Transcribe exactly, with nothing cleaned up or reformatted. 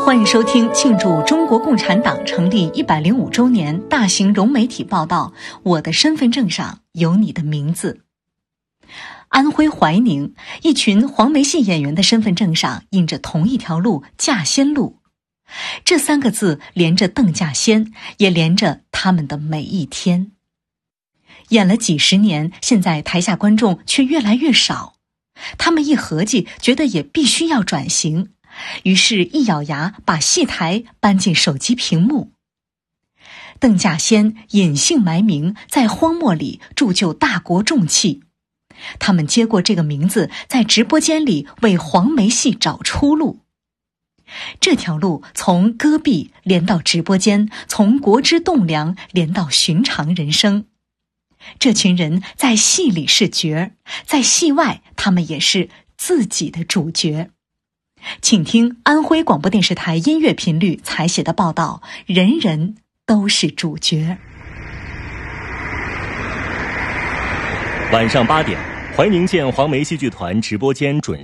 欢迎收听庆祝中国共产党成立一百零五周年大型融媒体报道《我的身份证上有你的名字》。安徽怀宁，一群黄梅戏演员的身份证上印着同一条路——稼先路。这三个字连着邓稼先，也连着他们的每一天。演了几十年，现在台下观众却越来越少。他们一合计，觉得也必须要转型，于是一咬牙把戏台搬进手机屏幕。邓稼先隐姓埋名，在荒漠里铸就大国重器。他们接过这个名字，在直播间里为黄梅戏找出路。这条路从戈壁连到直播间，从国之栋梁连到寻常人生。这群人在戏里是角儿，在戏外他们也是自己的主角。请听安徽广播电视台音乐频率采写的报道，人人都是主角。 晚上八点，怀宁县黄梅戏剧团直播间准